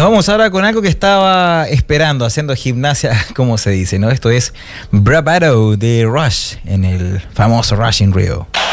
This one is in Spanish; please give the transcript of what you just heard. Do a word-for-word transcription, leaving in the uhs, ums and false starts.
vamos ahora con algo que estaba esperando, haciendo gimnasia, como se dice, ¿no? Esto es Bravado de Rush en el famoso Rush in Rio.